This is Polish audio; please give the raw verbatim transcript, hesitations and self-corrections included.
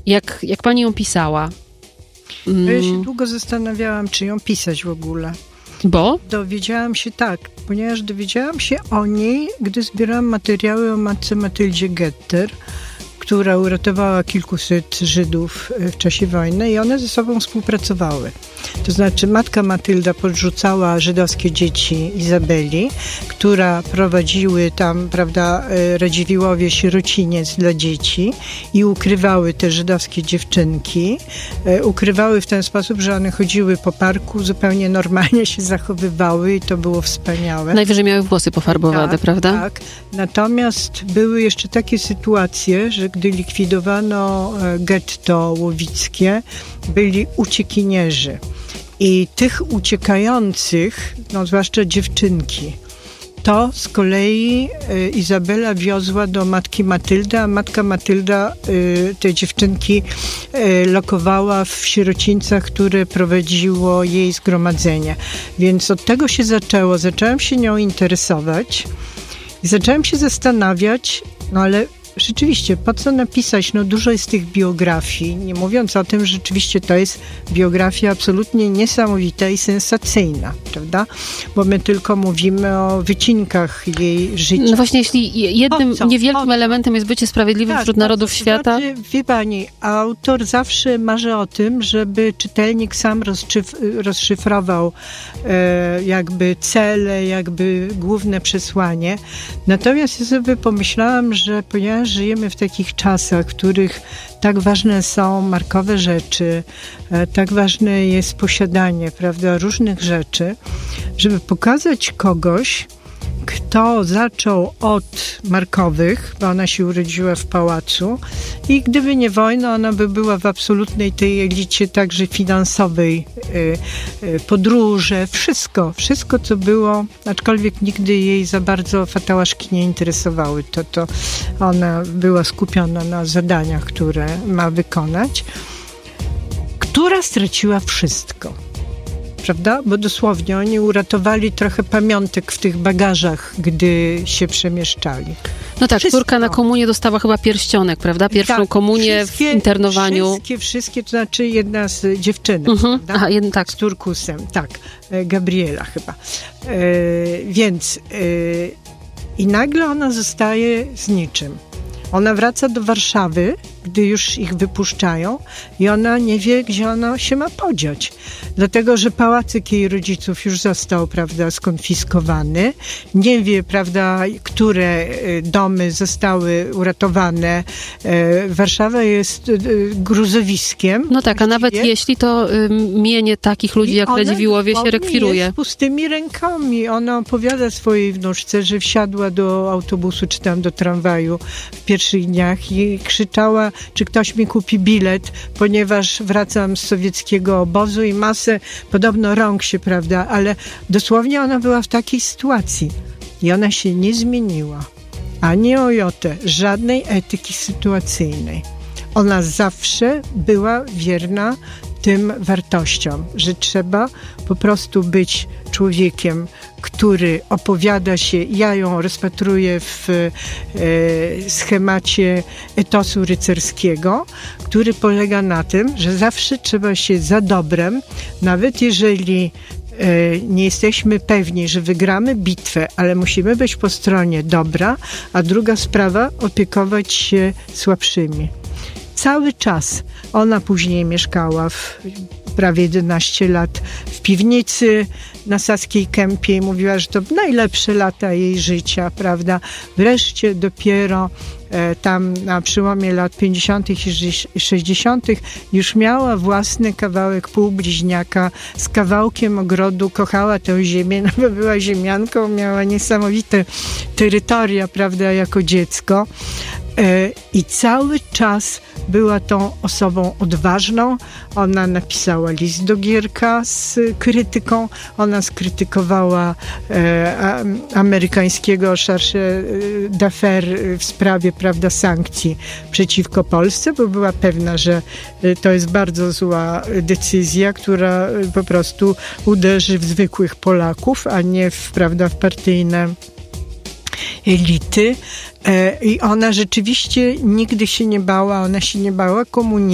Jak, jak pani ją pisała? Mm. Ja się długo zastanawiałam, czy ją pisać w ogóle. Bo? Dowiedziałam się tak, ponieważ dowiedziałam się o niej, gdy zbierałam materiały o matce Matyldzie Getter, która uratowała kilkuset Żydów w czasie wojny i one ze sobą współpracowały. To znaczy matka Matylda podrzucała żydowskie dzieci Izabeli, która prowadziły tam, prawda, Radziwiłłowie sierociniec dla dzieci i ukrywały te żydowskie dziewczynki. Ukrywały w ten sposób, że one chodziły po parku, zupełnie normalnie się zachowywały i to było wspaniałe. Najwyżej miały włosy pofarbowane, tak, prawda? Tak. Natomiast były jeszcze takie sytuacje, że gdy likwidowano getto łowickie, byli uciekinierzy. I tych uciekających, no zwłaszcza dziewczynki, to z kolei y, Izabela wiozła do matki Matyldy, a matka Matylda y, te dziewczynki y, lokowała w sierocińcach, które prowadziło jej zgromadzenie. Więc od tego się zaczęło. Zaczęłam się nią interesować i zaczęłam się zastanawiać, no ale rzeczywiście, po co napisać? No dużo jest tych biografii, nie mówiąc o tym, że rzeczywiście to jest biografia absolutnie niesamowita i sensacyjna, prawda? Bo my tylko mówimy o wycinkach jej życia. No właśnie, jeśli jednym niewielkim elementem jest bycie sprawiedliwym tak, wśród narodów świata... Znaczy, wie pani, autor zawsze marzy o tym, żeby czytelnik sam rozszyf- rozszyfrował e, jakby cele, jakby główne przesłanie. Natomiast ja sobie pomyślałam, że ponieważ żyjemy w takich czasach, w których tak ważne są markowe rzeczy, tak ważne jest posiadanie, prawda, różnych rzeczy, żeby pokazać kogoś, kto zaczął od markowych, bo ona się urodziła w pałacu i gdyby nie wojna, ona by była w absolutnej tej elicie także finansowej, podróże, wszystko, wszystko co było, aczkolwiek nigdy jej za bardzo fatałaszki nie interesowały, to, to ona była skupiona na zadaniach, które ma wykonać, która straciła wszystko. Prawda? Bo dosłownie oni uratowali trochę pamiątek w tych bagażach, gdy się przemieszczali. No tak, wszystko. córka na komunię dostała chyba pierścionek, prawda? Pierwszą tak, komunię w internowaniu. Wszystkie, wszystkie, to znaczy jedna z dziewczynek, mhm. prawda? Aha, jeden, tak. Z turkusem, tak. Gabriela chyba. E, więc e, i nagle ona zostaje z niczym. Ona wraca do Warszawy, gdy już ich wypuszczają i ona nie wie, gdzie ona się ma podziać. Dlatego, że pałacyk jej rodziców już został, prawda, skonfiskowany. Nie wie, prawda, które domy zostały uratowane. Warszawa jest gruzowiskiem. No tak, a nawet jeśli to y, mienie takich ludzi jak Radziwiłłowie się rekwiruje. Jest z pustymi rękami. Ona opowiada swojej wnuczce, że wsiadła do autobusu czy tam do tramwaju w pierwszych dniach i krzyczała, czy ktoś mi kupi bilet, ponieważ wracam z sowieckiego obozu i masę podobno rąk się, prawda, ale dosłownie ona była w takiej sytuacji i ona się nie zmieniła. Ani o jotę, żadnej etyki sytuacyjnej. Ona zawsze była wierna tym wartościom, że trzeba po prostu być człowiekiem, który opowiada się, ja ją rozpatruję w e, schemacie etosu rycerskiego, który polega na tym, że zawsze trzeba się za dobrem, nawet jeżeli e, nie jesteśmy pewni, że wygramy bitwę, ale musimy być po stronie dobra, a druga sprawa, opiekować się słabszymi. Cały czas. Ona później mieszkała w prawie jedenaście lat w piwnicy na Saskiej Kępie i mówiła, że to najlepsze lata jej życia, prawda? Wreszcie dopiero e, tam na przełomie lat pięćdziesiątych i sześćdziesiątych już miała własny kawałek półbliźniaka z kawałkiem ogrodu, kochała tę ziemię, no bo była ziemianką, miała niesamowite terytoria, prawda, jako dziecko. I cały czas była tą osobą odważną. Ona napisała list do Gierka z krytyką. Ona skrytykowała e, amerykańskiego chargé d'affaires w sprawie, prawda, sankcji przeciwko Polsce, bo była pewna, że to jest bardzo zła decyzja, która po prostu uderzy w zwykłych Polaków, a nie w, prawda, w partyjne elity. I ona rzeczywiście nigdy się nie bała, ona się nie bała komunizmu.